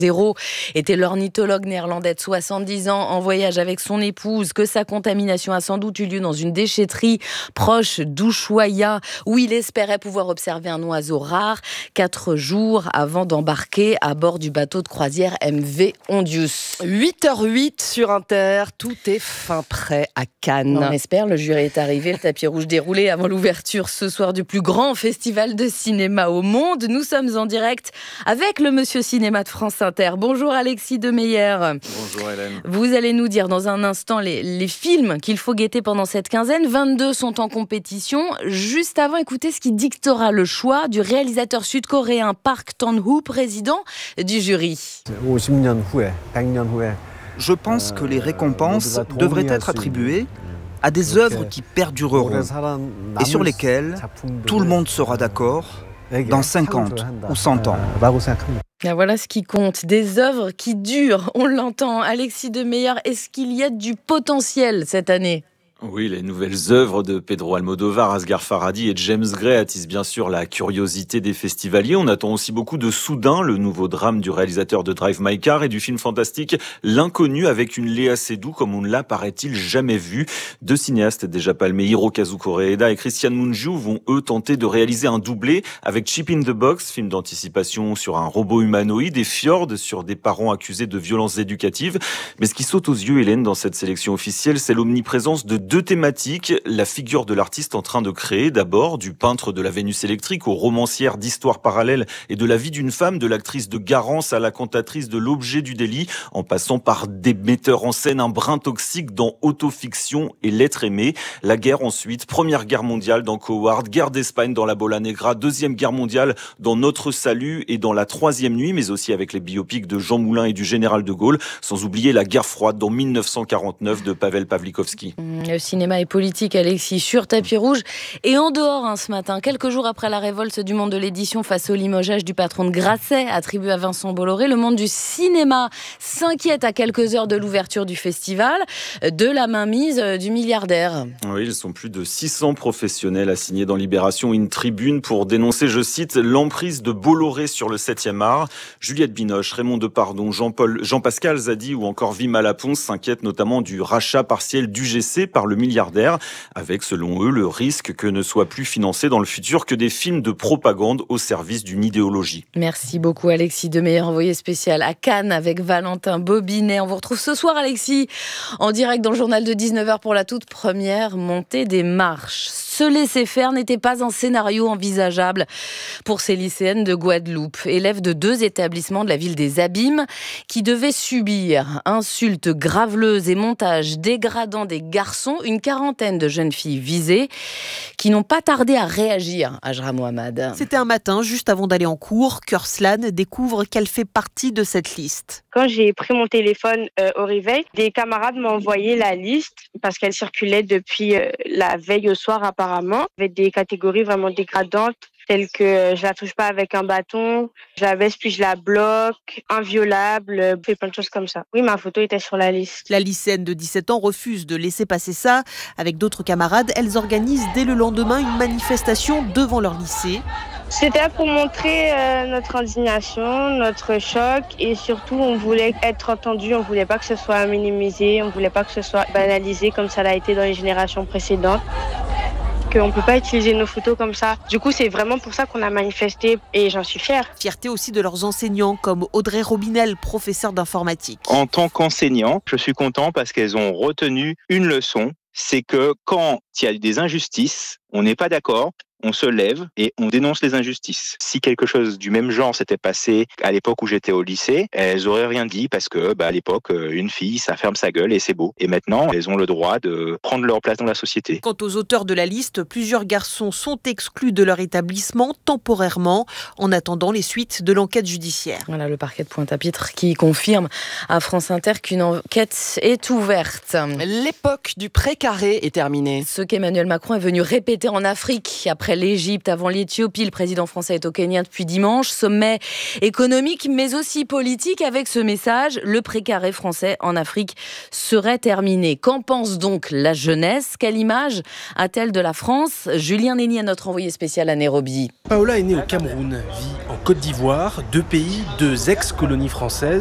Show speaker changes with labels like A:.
A: Zéro était l'ornithologue néerlandais de 70 ans en voyage avec son épouse, que sa contamination a sans doute eu lieu dans une déchetterie proche d'Ushuaïa, où il espérait pouvoir observer un oiseau rare 4 jours avant d'embarquer à bord du bateau de croisière MV Ondius.
B: 8h08 sur Inter, tout est fin prêt à Cannes.
A: On espère, le jury est arrivé, le tapis rouge déroulé avant l'ouverture ce soir du plus grand festival de cinéma au monde. Nous sommes en direct avec le Monsieur Cinéma de France Inter. Bonjour Alexis Demeyer.
C: Bonjour Hélène.
A: Vous allez nous dire dans un instant les films qu'il faut guetter pendant cette quinzaine. 22 sont en compétition. Juste avant, écoutez ce qui dictera le choix du réalisateur sud-coréen Park Chan-wook, président du jury.
D: Je pense que les récompenses devraient être attribuées à des œuvres qui perdureront et sur lesquelles tout le monde sera d'accord dans 50 ou 100 ans.
A: Voilà ce qui compte, des œuvres qui durent, on l'entend. Alexis Demeyer, est-ce qu'il y a du potentiel cette année ?
C: Oui, les nouvelles œuvres de Pedro Almodóvar, Asghar Farhadi et James Gray attisent bien sûr la curiosité des festivaliers. On attend aussi beaucoup de Soudain, le nouveau drame du réalisateur de Drive My Car, et du film fantastique L'Inconnu avec une Léa Seydoux comme on ne l'a, paraît-il, jamais vu. Deux cinéastes déjà palmés, Hirokazu Koreeda et Christian Mungiu, vont eux tenter de réaliser un doublé avec Chip in the Box, film d'anticipation sur un robot humanoïde, et Fjord sur des parents accusés de violences éducatives. Mais ce qui saute aux yeux, Hélène, dans cette sélection officielle, c'est l'omniprésence de deux thématiques, la figure de l'artiste en train de créer, d'abord, du peintre de la Vénus électrique aux romancières d'histoires parallèles et de la vie d'une femme, de l'actrice de Garance à la cantatrice de l'objet du délit, en passant par des metteurs en scène un brin toxique dans Autofiction et L'être aimé. La guerre ensuite, Première Guerre mondiale dans Coward, Guerre d'Espagne dans La Bola Negra, Deuxième Guerre mondiale dans Notre Salut et dans La Troisième Nuit, mais aussi avec les biopics de Jean Moulin et du Général de Gaulle, sans oublier La Guerre froide dans 1949 de Pavel Pawlikowski.
A: Cinéma et politique, Alexis, sur tapis rouge et en dehors ce matin, quelques jours après la révolte du monde de l'édition face au limogeage du patron de Grasset, attribué à Vincent Bolloré, le monde du cinéma s'inquiète à quelques heures de l'ouverture du festival de la mainmise du milliardaire.
C: Oui, ils sont plus de 600 professionnels assignés dans Libération une tribune pour dénoncer, je cite, l'emprise de Bolloré sur le 7e art. Juliette Binoche, Raymond Depardon, Jean-Pascal Zadi ou encore Vima Laponce s'inquiètent notamment du rachat partiel d'UGC par le milliardaire, avec, selon eux, le risque que ne soient plus financés dans le futur que des films de propagande au service d'une idéologie.
A: Merci beaucoup Alexis Demeyer, envoyé spécial à Cannes avec Valentin Bobinet. On vous retrouve ce soir Alexis, en direct dans le journal de 19h pour la toute première montée des marches. Se laisser faire n'était pas un scénario envisageable pour ces lycéennes de Guadeloupe, élèves de 2 établissements de la ville des Abîmes, qui devaient subir insultes graveleuses et montages dégradants des garçons. Une quarantaine de jeunes filles visées qui n'ont pas tardé à réagir, Ajra Mohamed.
B: C'était un matin, juste avant d'aller en cours, Kurslan découvre qu'elle fait partie de cette liste.
E: Quand j'ai pris mon téléphone au réveil, des camarades m'ont envoyé la liste parce qu'elle circulait depuis la veille au soir apparemment, avec des catégories vraiment dégradantes telles que je la touche pas avec un bâton, je la baisse puis je la bloque, inviolable, fait plein de choses comme ça. Oui, ma photo était sur la liste.
B: La lycéenne de 17 ans refuse de laisser passer ça. Avec d'autres camarades, elles organisent dès le lendemain une manifestation devant leur lycée.
E: C'était pour montrer notre indignation, notre choc et surtout on voulait être entendu, on voulait pas que ce soit minimisé, on voulait pas que ce soit banalisé comme ça l'a été dans les générations précédentes. Qu'on ne peut pas utiliser nos photos comme ça. Du coup, c'est vraiment pour ça qu'on a manifesté et j'en suis fière.
B: Fierté aussi de leurs enseignants comme Audrey Robinel, professeure d'informatique.
F: En tant qu'enseignant, je suis content parce qu'elles ont retenu une leçon. C'est que quand il y a des injustices, on n'est pas d'accord, on se lève et on dénonce les injustices. Si quelque chose du même genre s'était passé à l'époque où j'étais au lycée, elles auraient rien dit parce que, à l'époque, une fille, ça ferme sa gueule et c'est beau. Et maintenant, elles ont le droit de prendre leur place dans la société.
B: Quant aux auteurs de la liste, plusieurs garçons sont exclus de leur établissement temporairement en attendant les suites de l'enquête judiciaire.
A: Voilà le parquet de Pointe-à-Pitre qui confirme à France Inter qu'une enquête est ouverte.
B: L'époque du précaré est terminée.
A: Ce qu'Emmanuel Macron est venu répéter en Afrique après après l'Égypte, avant l'Éthiopie. Le président français est au Kenya depuis dimanche. Sommet économique, mais aussi politique, avec ce message: le précaré français en Afrique serait terminé. Qu'en pense donc la jeunesse? Quelle image a-t-elle de la France? Julien Néni est notre envoyé spécial à Nairobi.
G: Paola est née au Cameroun, vit en Côte d'Ivoire, 2 pays, 2 ex-colonies françaises.